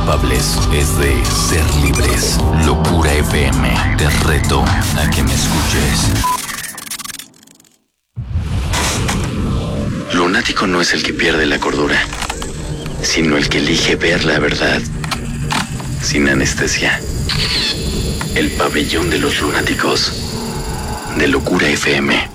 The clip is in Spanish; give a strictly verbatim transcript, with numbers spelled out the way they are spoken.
culpables es de ser libres. Locura F M, te reto a que me escuches. Lunático no es el que pierde la cordura, sino el que elige ver la verdad sin anestesia. El pabellón de los lunáticos de Locura F M.